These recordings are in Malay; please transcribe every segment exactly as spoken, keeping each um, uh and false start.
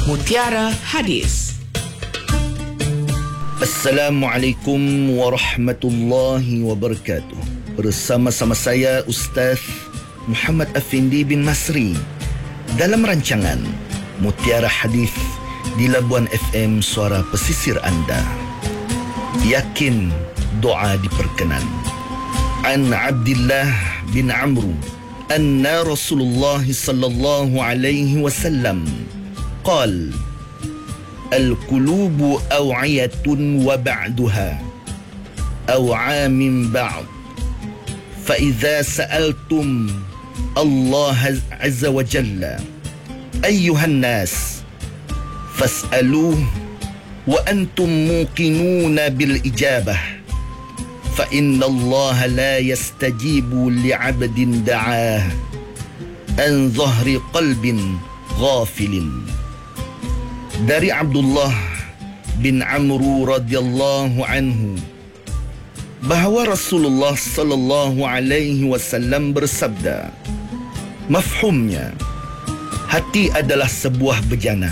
Mutiara Hadis. Assalamualaikum warahmatullahi wabarakatuh. Bersama-sama saya Ustaz Muhammad Afindi bin Masri dalam rancangan Mutiara Hadis di Labuan F M, suara pesisir anda. Yakin doa diperkenan. An Abdullah bin Amru anna Rasulullah sallallahu alaihi wasallam قال القلوب أوعية وبعدها أوعى من بعض فإذا سألتم الله عز وجل أيها الناس فاسألوه وأنتم موقنون بالإجابة فإن الله لا يستجيب لعبد دعاه عن ظهر قلب غافل. Dari Abdullah bin Amru radhiyallahu anhu bahawa Rasulullah sallallahu alaihi wasallam bersabda, mafhumnya, hati adalah sebuah bejana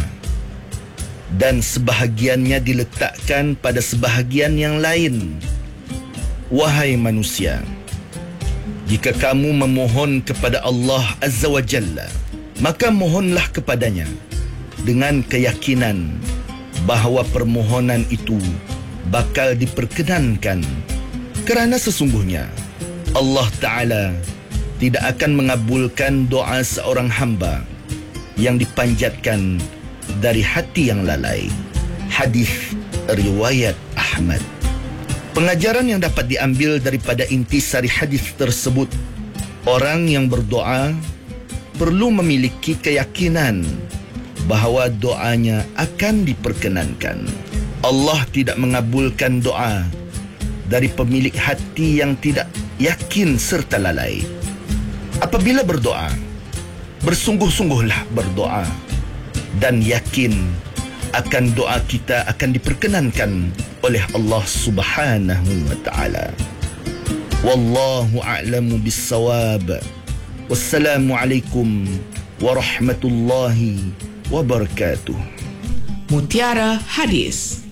dan sebahagiannya diletakkan pada sebahagian yang lain. Wahai manusia, jika kamu memohon kepada Allah Azza wa Jalla, maka mohonlah kepadanya dengan keyakinan bahawa permohonan itu bakal diperkenankan, kerana sesungguhnya Allah Ta'ala tidak akan mengabulkan doa seorang hamba yang dipanjatkan dari hati yang lalai. Hadis riwayat Ahmad. Pengajaran yang dapat diambil daripada intisari hadis tersebut, orang yang berdoa perlu memiliki keyakinan bahawa doanya akan diperkenankan. Allah tidak mengabulkan doa dari pemilik hati yang tidak yakin serta lalai. Apabila berdoa, bersungguh-sungguhlah berdoa dan yakin akan doa kita akan diperkenankan oleh Allah Subhanahu wa taala. Wallahu a'lamu bis-shawab. Wassalamualaikum warahmatullahi wabarakatuh. Mutiara Hadis.